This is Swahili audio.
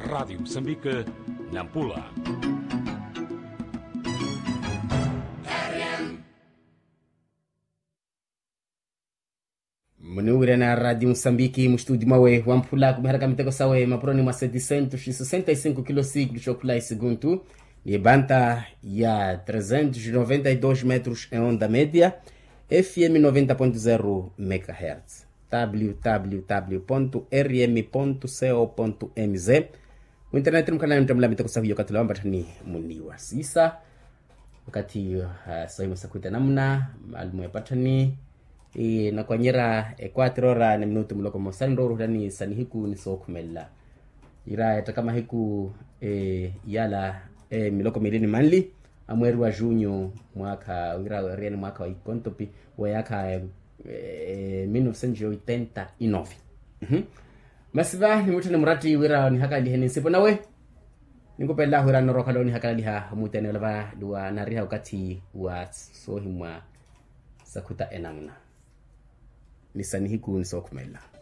Rádio Moçambique, Nampula. Mnuwira na Radio Moçambique mustúdio mawe wampula kubiharaka miteko sawe maproni mwa 765 kilociclos chokulai segundo e banda ya 392 metros em onda média FM 90.0 MHz www.rm.co.mz o internet mkanani mtamla miteko sawe yokatula mbatani muniwa sisa wakati sawe masakuita namna malumu ya patani na kwa nyera 4 horas na minuto mloko mosando rudani sanihiku ni sokumela ira yatakama hiku yala miloko milini manli amweru wa junyo mwaka ngira riani mwaka wa ikontopi wayaka 1989 masiva ni mutu ni murati wira ni haka liheni sipo nawe nikupela wira noroka loni haka liha mutene lava dua nariha wakati wa sohimwa sakuta enamna nisanihiku ni sokumela